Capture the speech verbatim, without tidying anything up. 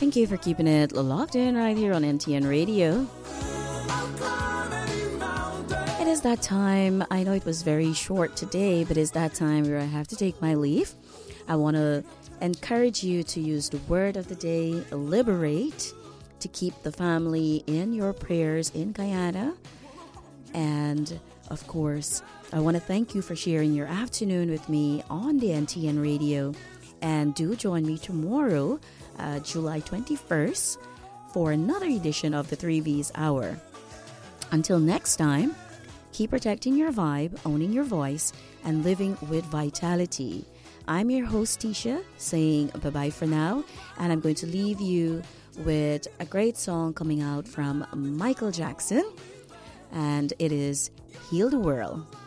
Thank you for keeping it locked in right here on N T N Radio. It is that time. I know it was very short today, but it's that time where I have to take my leave. I want to encourage you to use the word of the day, liberate, to keep the family in your prayers in Guyana. And, of course, I want to thank you for sharing your afternoon with me on the N T N Radio. And do join me tomorrow, uh, July twenty-first, for another edition of the three V's Hour. Until next time, keep protecting your vibe, owning your voice, and living with vitality. I'm your host, Tisha, saying bye-bye for now. And I'm going to leave you with a great song coming out from Michael Jackson. And it is Heal the World.